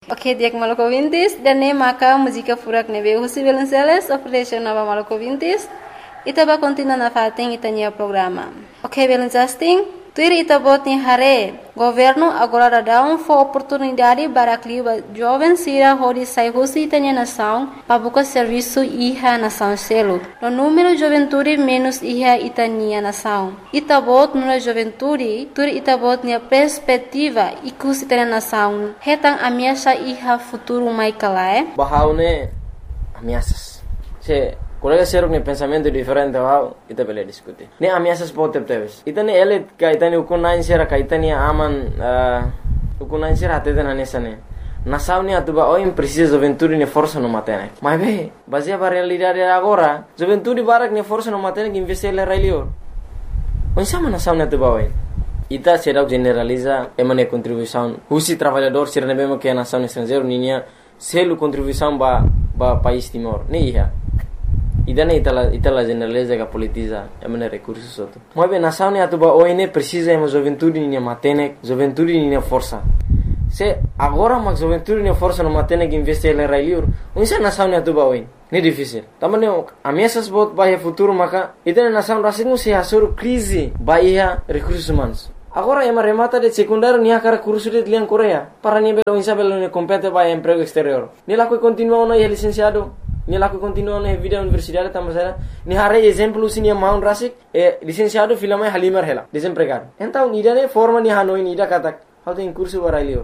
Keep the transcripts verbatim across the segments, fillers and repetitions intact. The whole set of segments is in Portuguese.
Ok, dia que maluco vintis, dan ne maka música furak nebe husi Belenceles, operation nova maluco vintis, itaba continua na fating itania programa. Ok, Belencasting, tuir itabot ni hare, governo agora dá um for oportunidade para clima jovem sira hori sai husi itania nação, para buscar serviço iha nação selo. No número juventude menos iha itania nação. Itabot no juventude, tuir itabot ni perspectiva ikus itania nação. Hetang ameaça iha futuro mai kalae. Bahaune ameaças. Se colega seruk ni pensamento diferente wow, ita bele diskuti. Ni ameaças pote teves. Ita ni elit ka ita ni ukunain sera ka ita ni aman uh, ukunain sera atete na nesane. Nação ni atuba oim precisa juventude ni força no matene. Mas be, baseia para realidade agora, juventude barak ni força no matene que investir le railio. Onsama nação ni atuba oim. Ita será generaliza emane contribuição. Husi trabalhador sera nebemo que a nação estrangeiro ninya selu contribuição ba ba país Timor. Ni iha. Idana itala itala generaliza que politiza emane recursos outro. Mas bem, nação ni atuba oine precisa ema juventude ni matene, juventude ni força. Se agora mas juventude ni força no matene que investir le railiur, unsa nação ni atuba oine. Ni difícil. Tamane ameaças bot bahia futuro maka idana nação rasingu se asur crise bahia recursos humanos. Agora ema remata de secundário ni akara curso de lian Coreia para ni belo insa belo ni compete bahia emprego exterior. Ni la que continua no licenciado. Ni la que continua na vida universidade também ni hare exemplo sini maun rasik e licenciado filama halimar hela desempregado então ni dane forma ni hanoi ni da katak how tem curso para elior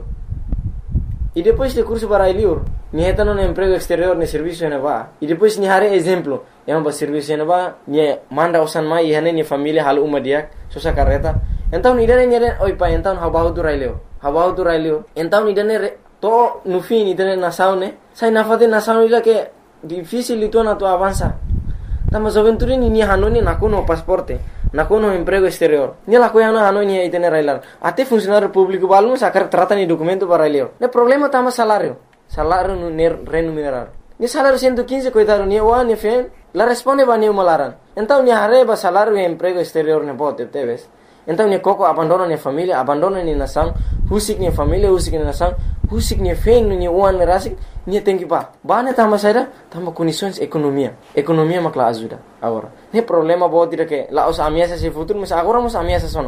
e depois de curso para elior ni etano no emprego exterior ni serviço na va e depois ni hare exemplo é um serviço na va ni manda usan mai hane ni família halu umadiak sosa carreta então ni dane ni dane oi pa então how about to railio how about to railio então ni dane to no fim ni dane nação ne sai na fate nação ila que difícil itu na tu avança. Tama juventude ni ni hanoni nakuno pasporte, nakuno emprego exterior. Ni la coisa na hanoni aí tener railar. Até funcionário público balmo sacar trata ni documento para raileo. Ne problema tama salário. Salário no remunerado. Ni salário cento e quinze coitado ni wa ni fen, la responde ba ni malaran. Então ni arreba salário e emprego exterior ne bote teves. Então ni coco abandona ni família, abandona ni nação, husik ni família, husik ni nação, husik ni fen ni uan ni rasik. Ni tem que pá. Bane tama saída, tama condições economia. Economia makla ajuda agora. Ne problema bom dire que lá os ameaças se futuro, mas agora os ameaças sona.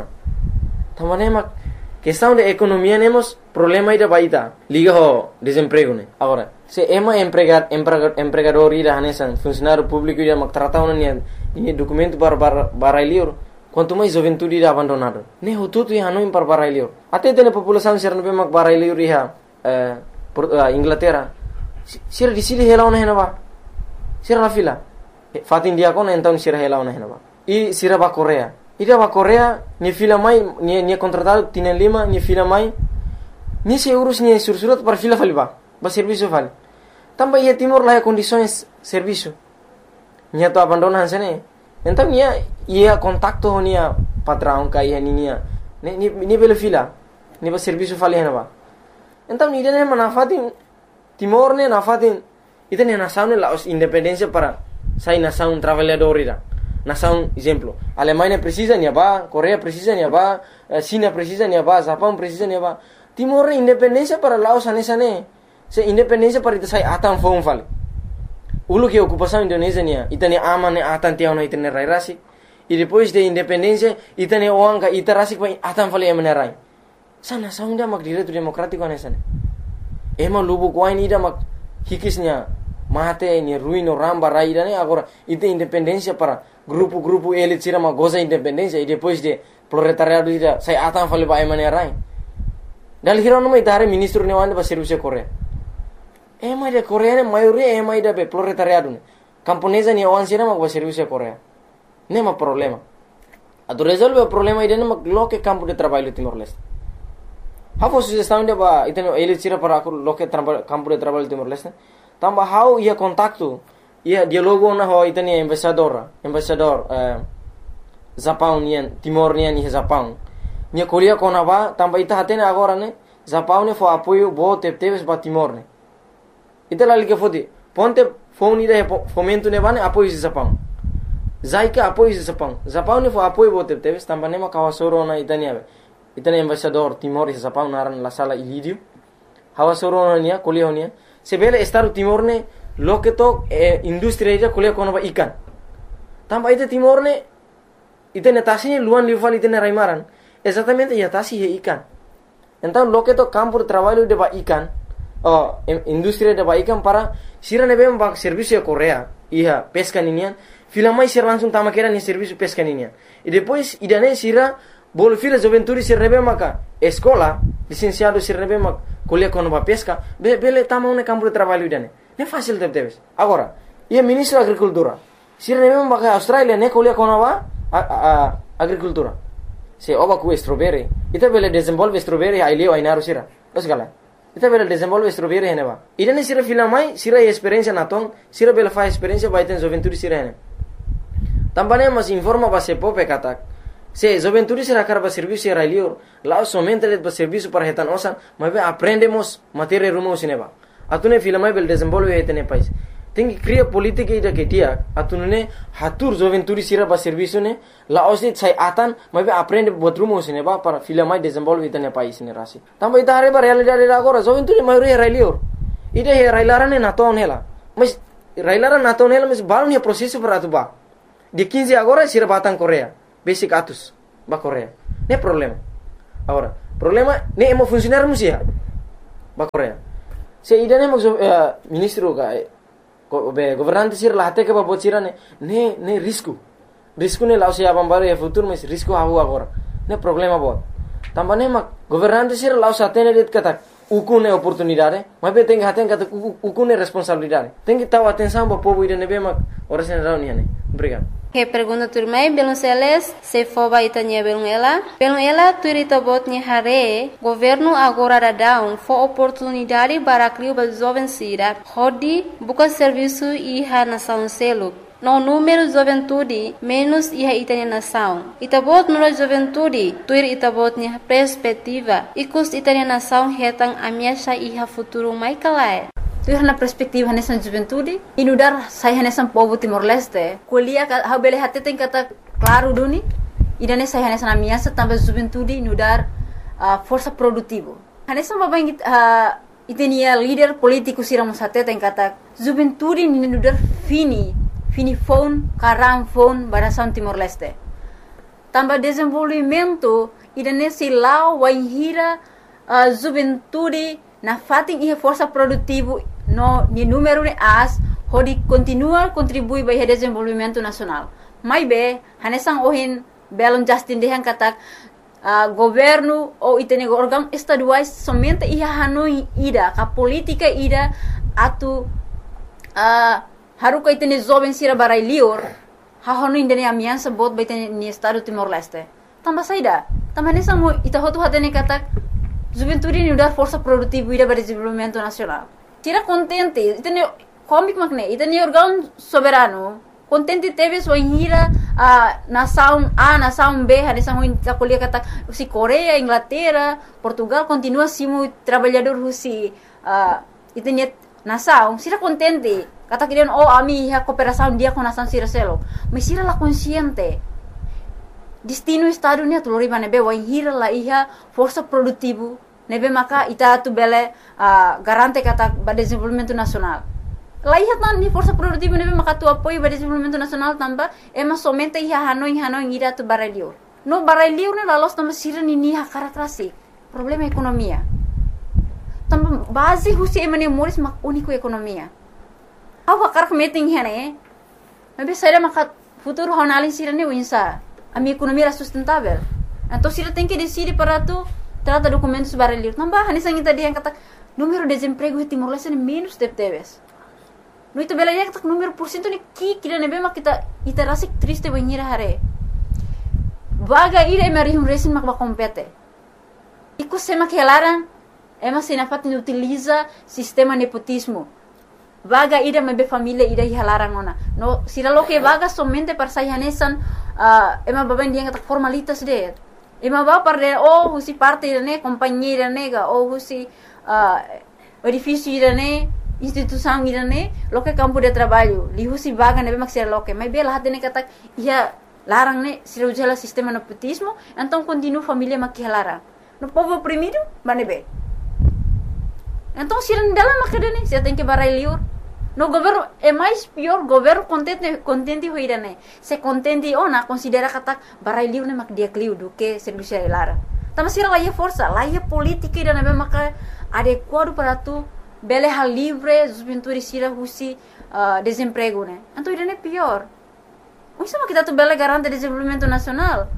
Tama ne mak questão de economia nemos problema ida baita. Liga ho desemprego ne. Agora, se ema empregar empregador ida hanesan funcionário público ida mak trata una ni ni documento para para lior. Quanto mais juventude ida abandonado. Ne ho tudo ia no para para lior. Até tem população ser no mak para lior ia eh Inglaterra. Sira di sini hela ona henaba. Sira la fila. Fat India kon então sira hela ona henaba. E sira ba Coreia. Ida ba Coreia ni fila mai ni ni contratado tienen lima ni fila mai. Ni se urus ni sursurat para fila faliba. Ba serviço fal. Tamba ia Timor lá condições serviço. Nia to abandona hansene. Então nia ia contacto nia patrão ka ia nia. Ni ni ni bela fila. Ni ba serviço fali henaba. Então ni dene manafatin Timor ne nafatin ita ne nação ne laos independência para sai nação trabalhador ira. Nação exemplo, Alemanha precisa ni ba, Coreia precisa ni ba, China precisa ni ba, Japão precisa ni ba. Timor ne independência para laos anesa ne. Se independência para ita sai atan fon fal. Ulu que ocupação Indonésia ni ita ne ama ne atan tiao na ita ne rai rasi. E depois de independência ita ne oanga ita rasi pa atan fal emane rai. Sa nação dia mak direito democrático anesa ne. Ema lubu kuain ida mak hikisnya mate ni ruino ramba raida ne agora ite independência para grupo-grupo elit sira ma goza independência e depois de proletariado ida sai atan fale ba emane rai dal hirono mai dare ministro ne wande ba serviço Coreia ema de Coreia ne maioria ema ida be proletariado ne camponesa ni wan sira ma ba serviço Coreia ne ma problema ado resolve o problema ida ne ma loke campo de trabalho Timor-Leste. Hafo sugestão de ba iteno elit sira para aku loke campo de trabalho Timor-Leste. Tamba how ia contacto ia dialogo na ho itani embaixador, embaixador eh Japão nian Timor nian ni Japão. Nia kolia kona ba tamba ita hatene agora ne Japão ne fo apoio bo tepteves ba Timor ne. Ita la liga fodi ponte phone ida fomento ne bane apoio de Japão. Zaika apoio de Japão. Japão ne fo apoio bo tepteves tamba ne ma kawasoro na itani ave. Itani embaixador Timor e Japão naran la sala Ilírio. hawa soro nia kuliah nia sebele Estado Timor ne loke to eh, industri ida kuliah kono ba ikan tamba ite Timor ne ite netasi luan lival ite ne raimaran exatamente ya tasi he ikan então loke to campo de trabalho de ba ikan oh industri de ba ikan para sira ne bem ba serviço Korea ia pesca ninian filamai sira langsung tama kera ni serviço pesca ninian e depois idane sira bol fila juventude sira rebe maka escola licenciado sira rebe mak kuliah kono ba pesca be bele tama un campo de trabalho idane ne fácil de teves agora ia ministro agricultura sira rebe maka Australia ne kuliah kono ba agricultura se oba ku strawberry ita bele desenvolve strawberry ai leo ai naru sira os gala ita bele desenvolve strawberry hene ba idane sira filamai sira experiência natong sira bele fa experiência ba iten juventude sira hene tambane mas informa ba se pope katak se juventude sira karba serviço era lior lá somente le ba serviço para retan osan mas aprendemos matéria rumo sineba atune filamai bele desenvolve etene país tem que criar política ida que dia atune hatur juventude sira ba serviço ne la osit sai atan mas aprende buat rumo sineba para filamai desenvolve etene país ne rasi tamba ita hare ba realidade agora juventude maioria era lior ida he railarane na ton hela mas railaran na ton hela mas balon he processo para atuba de quinze agora sira batan Korea basic atus ba Korea ne problema agora problema ne emo funcionar musia ba Korea se ida ne mo uh, ministro ga Ko be governante sir lahate ke ba bocira ne ne ne risco risco ne lao se abambaro e futuro mas risco havu agora ne problema bot tambane ma governante sir lao sa tene det kata ukune oportunidade mas be tem haten kata ukune responsabilidade tem que taw atenção ba povo ide ne be ma ora sen rauni ne obrigado. Que pergunta turmai belum seles se foba itanya belum ela belum ela turita botnya hare governo agora dadão fo oportunidade para criar ba jovem sira hodi buka serviço iha nação selo no número juventude menos iha itanya nação itabot no juventude tuir itabotnya perspectiva ikus itanya nação hetang amiasha iha futuro mai kalai tu na perspektiva nessa juventude inudar sai nessa povo Timor-Leste kuliah ha bele hati tem kata claro duni idane sai nessa amiasa tambah juventude inudar uh, força produtivo nessa babang uh, itenia líder político siram sate tem kata juventude inudar fini fini phone karam phone barasan Timor-Leste tambah desenvolvimento idane silau waihira uh, juventude na fating ihe força produtivo no ni número de as hodi continua contribui para o desenvolvimento nacional mai be hanesang ohin belon justin dehan katak uh, governo ou itene órgão estaduais somente ia hanoi ida ka política ida atu uh, haruka itene jovem sira barai lior ha hanoi indene amiansa bot baitene ni estado Timor-Leste tamba saida tamba hanesang mo ita hotu hatene katak juventude ni udar força produtiva ida para desenvolvimento nacional tira contente itene comic makne itene órgão soberano contente teve sua hira a nação A nação B hanesang ta kuliah kata si Korea Inglaterra Portugal continua simu trabalhador husi uh, itene nação sira contente kata kirian oh ami ha cooperação dia com nação sira selo mas sira la consciente destino estado ni atulori bane be wa hira la iha força produtivo nebe maka ita tu bele uh, garante kata ba desenvolvimento nacional la iha tan ni força produtivo nebe maka tu apoio ba desenvolvimento nacional tamba ema somente iha hanoi hanoi ira tu baralior no baralior ne la los tamba sira ni ni ha karatrasi problema ekonomia tamba base husi emane moris mak unico ekonomia awa karak meeting hene nebe saira maka futuro honalin sira ni winsa a minha economia era sustentável então sira tem que decidir para tu trata documentos baralhos não bah nessa kita dia kata número de desemprego em Timor-Leste é menos de teves no itu bela dia kata número por cento ni ki kira nebe mak kita ita rasik triste banhira hare vaga ira mari hum resin mak ba compete iku sema kelaran ema sinafat ni utiliza sistema nepotismo vaga ida mebe família ida hilaran ona no sira lo que vaga somente para sayanesan uh, ema baban dia kata formalitas de ema ba parde oh husi parte ne companhia nega oh husi uh, edifício ne instituição ne lo que campo de trabalho li husi vaga nebe mak sira lo que mas bela hatene kata ia larang ne sira ujala sistema nepotismo então continua família mak hilaran no povo oprimido manebe Então, se não dela macadene, você tem que barai liur. No governo é mais pior, governo contente contente hoira né. Se contente ona considera kata barai liur né mak dia kliu do que serviço lara. Tama sira lá força, lá é política ida né maka adequado para tu bele hal livre, juventude sira husi uh, desemprego né. Então ida né pior. O sama kita tu bele garante desenvolvimento nacional.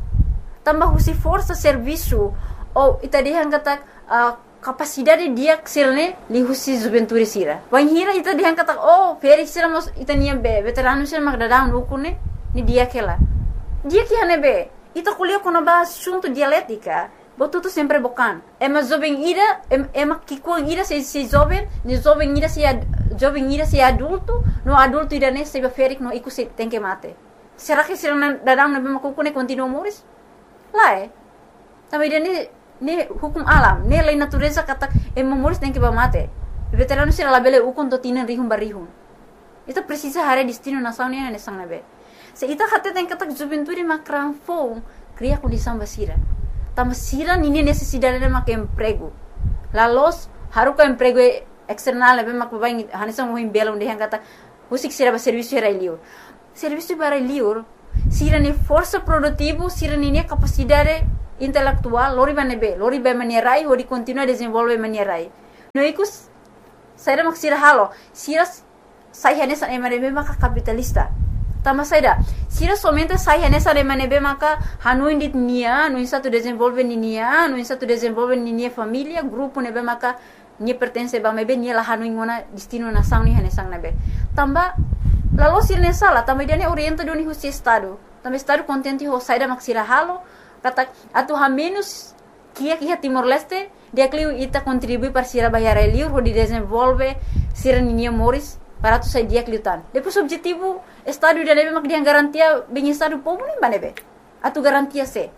Tambah husi força serviço ou ita dia kata uh, capacidade dia ksilne li husi juventude sira. Wan hira ita dia kata oh feri sira mos ita nia be veterano sira mak dadang ukune ni dia kela. Dia que hane be ita kuliah kono ba assunto dialética. Botu tu sempre bocan. É mas jovem ira é mas que com ira se se jovem, ni jovem ira se jovem ira se adulto, no adulto ira ne se feri no iku se tem que mate. Será que sira dadang na be makukune continua moris? Lá é. Também ira ne hukum alam, ne lei natureza kata e memoris tem que mate. Veterano sira labele ukon to tinan rihum barihum. Itu precisa hare destino nação ne ne sang nabe. Se ita kata tem kata juventude makran fo cria condição basira. Tama sira nini necessidade de mak emprego. La los haruka emprego external nabe mak babai hanisa mo himbela onde han kata husik sira ba serviço era liur. Serviço para liur sira ne força produtivo, sira nini capacidade intelectual, lori banebe, lori ba manierai, ori continua desenvolve manierai. No ikus, saya mak sira halo, sira sai hanesa emanebe maka capitalista. Tama saida, sira somente sai hanesa emanebe maka hanu indit nia, no insa tu desenvolve nia, no insa tu desenvolve nia família, grupo nebe maka nia pertence ba mebe nia la hanu ingona destino nação ni hanesang nebe. Tamba lalu sira ne sala, tamba dia ne orienta do ni husi estado. Tamba estado contente ho saida mak sira halo. Kata atu ha menos kia kia Timor Leste dia kliu ita contribui para sira bayar liur ho di desenvolve sira ninia moris para tu sai dia kliu tan. Depois objetivo estado dia nebe mak dia garantia bem estado povo nem banebe. Atu garantia se.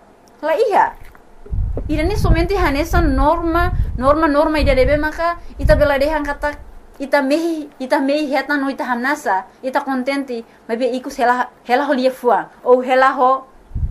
La iya. Ida ne somente hanesa norma norma norma ida nebe maka ita bela dehan kata ita mehi ita mehi heta no ita hanasa ita contente mabe ikus hela hela ho lia fuang ou hela ho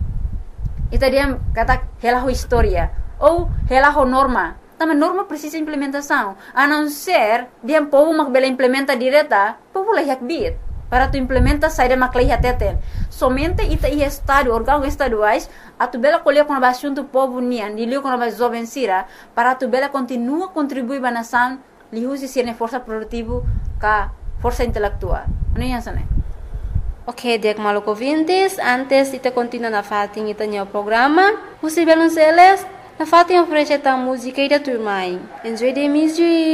ita dia kata hela ho história ou hela ho norma. Também norma precisa implementação. A não ser dia povo mak bela implementa direta, povo lah yak bit. Para tu implementa saída mak lah teten. Somente ita i estado órgão estaduais a tu bela colher com a assunto povo nian, dilio com a jovem sira, para tu bela continua contribuir ba nação, li usi sirne força produtivo ka força intelectual. Não é assim, né? Ok, diak maluco ouvintes, antes ita continua na fatin ita nyo programa, Husi Belonceles, na fatin oferece ta música ida turmai. Enjoy the music!